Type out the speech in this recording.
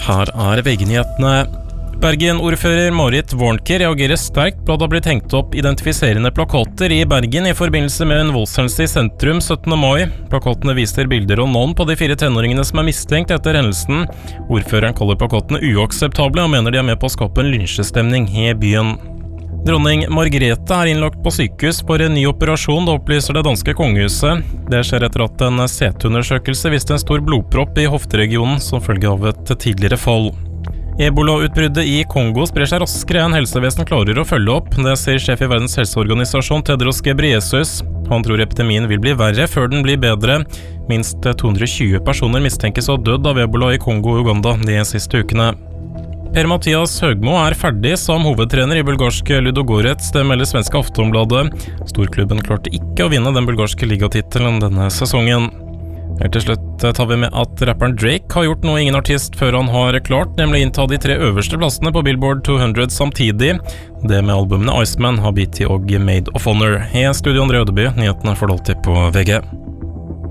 Her VG-nyhetene. Bergen-ordfører Marit Warnke reagerer sterkt på at det har blitt hengt opp identifiserende plakater i Bergen i forbindelse med en voldshendelse i sentrum 17. mai. Plakatene viser bilder og navn på de 4 tenåringene som mistenkt etter hendelsen. Ordføreren kaller plakatene uakseptable og mener de med på å skape en lynsjestemning i byen. Dronning Margrethe innlagt på sykehus for en ny operasjon, det opplyser det danske kongehuset. Det skjer etter at en CT-undersøkelse viste en stor blodpropp i hofteregionen som følge av et tidligere fall. Ebola-utbruddet i Kongo sprer seg raskere enn helsevesen klarer å følge opp. Det sier sjef i Verdens helseorganisasjon Tedros Ghebreyesus. Han tror epidemien vil bli verre før den blir bedre. Minst 220 personer mistenkes å ha dødd av ebola i Kongo og Uganda de siste ukene. Per-Mathias Høgmo ferdig som hovedtrener i bulgarske Ludogorets, det melder svenske Aftonbladet. Storklubben klarte ikke å vinne den bulgarske ligatittelen denne sesongen. Helt til slutt tar vi med at rapperen Drake har gjort noe ingen artist før han har klart, nemlig innta de 3 øverste plassene på Billboard 200 samtidig. Det med albumene Iceman, Habiti og Made of Honor. I studio André Ødeby, nyhetene får du alltid på VG.